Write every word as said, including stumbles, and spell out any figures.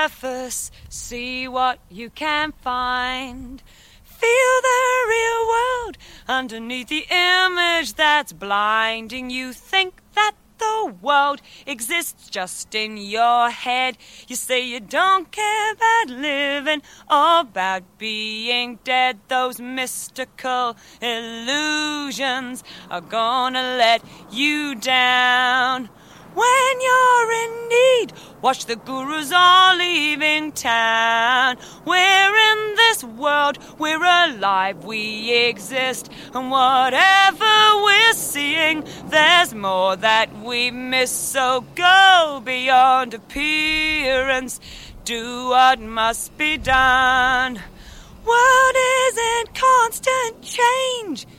surface, see what you can find. Feel the real world underneath the image that's blinding. You think that the world exists just in your head. You say you don't care about living or about being dead. Those mystical illusions are gonna let you down. When you're in need, watch the gurus all leaving town. We're in this world, we're alive, we exist. And whatever we're seeing, there's more that we miss. So go beyond appearance, do what must be done. World is in constant change,